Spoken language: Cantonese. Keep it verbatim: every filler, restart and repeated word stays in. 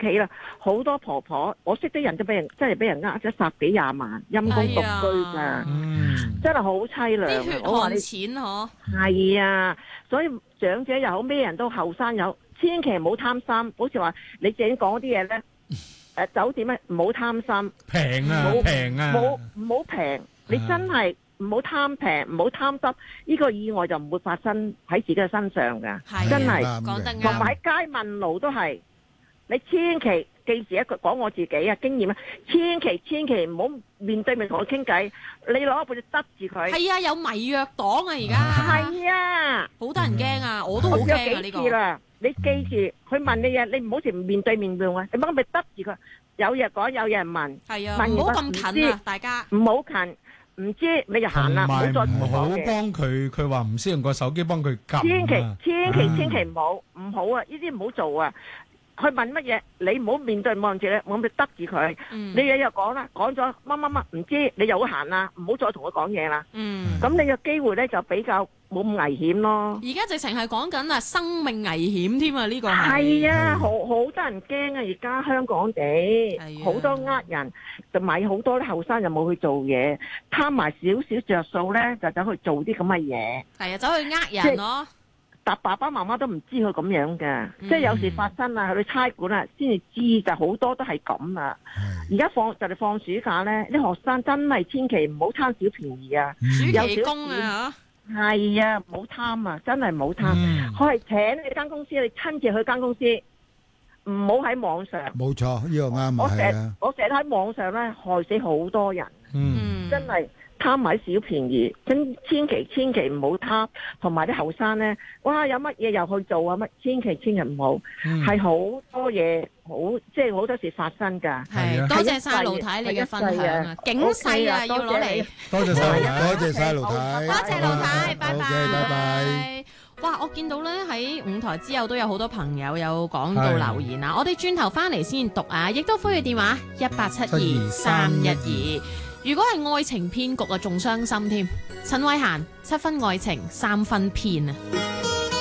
企啦，好多婆婆，我識啲人就俾人真係俾人呃咗十幾廿萬，陰公獨居㗎， 嗯， 真係好凄涼。 啲血汗錢嗬， 係啊，所以長者又好，咩人都後生有，千祈唔好貪心。好似話你自己講啲嘢咧，誒酒店咧唔好貪心， 平啊平啊， 冇唔好平，你真係唔好貪平，唔好貪心，呢個意外就唔會發生喺自己嘅身上㗎，真係講得啱。 同埋喺街問路都係，你千祈記住一句講我自己啊經驗啊，千祈千祈唔好面對面同佢傾偈，你攞個背得住佢。 係啊，有迷藥黨啊而家。 係啊， 好多人驚啊，我都好驚啊呢個。 啦，你記住，佢問你嘢，你唔好似面對面用啊，你幫咪得住佢。有嘢講，有嘢問。 係啊，唔好咁近啊，大家。 唔好近。唔知你就行啦，唔好再同我講嘢。 唔好幫佢，佢話唔識用個手機幫佢撳。 千祈千祈千祈唔好，唔好啊！呢啲唔好做啊！佢問乜嘢，你唔好面對望住咧，我咪得住佢。你嘢又講啦，講咗乜乜乜，唔知你又好行啦，唔好再同佢講嘢啦。 嗯， 咁你嘅機會咧就比較冇咁危險咯。 而家直情係講緊啊生命危險添啊！呢個係啊，好好多人驚啊！而家香港地好多呃人，就買好多啲後生又冇去做嘢，貪埋少少着數咧，就走去做啲咁嘅嘢。 係啊，走去呃人咯。 但爸爸媽媽都唔知佢咁樣嘅，嗯、即係有時發生啊，去差館啊，先至知，就好多都係咁啊。而家放就嚟放暑假咧，啲學生真係千祈唔好貪小便宜啊！ 暑期工啊， 係啊，唔好貪啊，真係唔好貪。佢係、嗯、請你間公司，你親自去間公司，唔好喺網上。 冇錯，呢、這個啱啊！ 我成日我成日喺網上咧，害死好多人。嗯，真係。貪埋小便宜，真千祈千祈唔好貪，同埋啲後生咧，哇有乜嘢又去做啊乜，千祈千祈唔好，係好、嗯、多嘢好，即係好多時發生㗎。 係，多謝晒盧太你嘅分享啊，警世啊要攞嚟。 多謝晒，多謝晒盧太， 多謝盧太，拜拜。 OK，拜拜。 哇！我見到咧喺五台之後都有好多朋友有講到留言啊，我哋轉頭翻嚟先讀啊，亦都呼籲電話一八七二三一二。如果係愛情騙局啊，仲傷心添。陳慧嫻七分愛情三分騙啊！